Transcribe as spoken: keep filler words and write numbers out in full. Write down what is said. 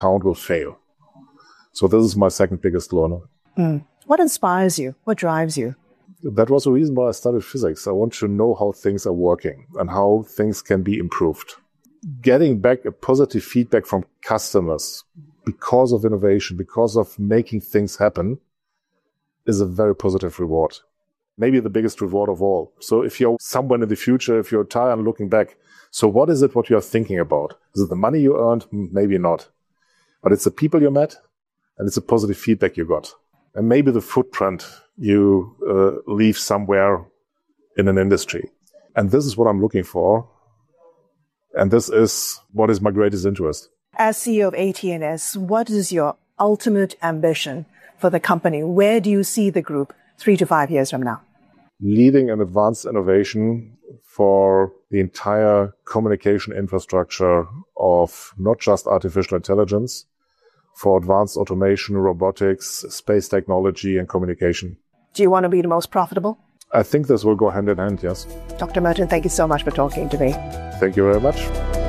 account will fail. So this is my second biggest learner. Mm. What inspires you? What drives you? That was the reason why I studied physics. I want to know how things are working and how things can be improved. Getting back a positive feedback from customers because of innovation, because of making things happen, is a very positive reward. Maybe the biggest reward of all. So if you're someone in the future, if you're tired and looking back, so what is it what you're thinking about? Is it the money you earned? Maybe not. But it's the people you met and it's a positive feedback you got. And maybe the footprint you uh, leave somewhere in an industry. And this is what I'm looking for. And this is what is my greatest interest. As C E O of A T and S, what is your ultimate ambition for the company? Where do you see the group three to five years from now? Leading an advanced innovation for the entire communication infrastructure of not just artificial intelligence, for advanced automation, robotics, space technology, and communication. Do you want to be the most profitable? I think this will go hand in hand, yes. Doctor Merton, thank you so much for talking to me. Thank you very much.